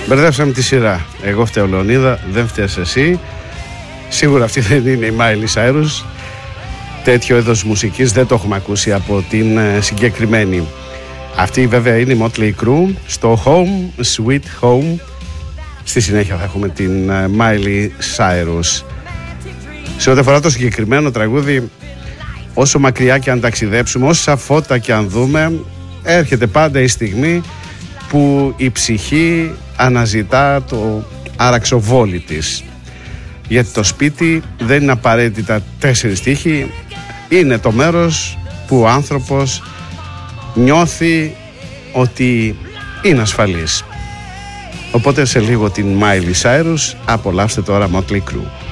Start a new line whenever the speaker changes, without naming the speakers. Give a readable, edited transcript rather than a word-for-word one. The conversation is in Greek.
Μπερδέψαμε τη σειρά. Εγώ φταίω Λεωνίδα, δεν φταίς εσύ. Σίγουρα αυτή δεν είναι η Miley Cyrus. Τέτοιο είδος μουσικής δεν το έχουμε ακούσει από την συγκεκριμένη. Αυτή βέβαια είναι η Motley Crue στο Home Sweet Home. Στη συνέχεια θα έχουμε την Miley Cyrus. Σε ό,τι αφορά το συγκεκριμένο τραγούδι, όσο μακριά και αν ταξιδέψουμε, όσα φώτα και αν δούμε, έρχεται πάντα η στιγμή που η ψυχή αναζητά το αραξοβόλι της. Γιατί το σπίτι δεν είναι απαραίτητα 4 τοίχοι, είναι το μέρος που ο άνθρωπος νιώθει ότι είναι ασφαλής. Οπότε σε λίγο την Miley Cyrus, απολαύστε τώρα Motley Crue.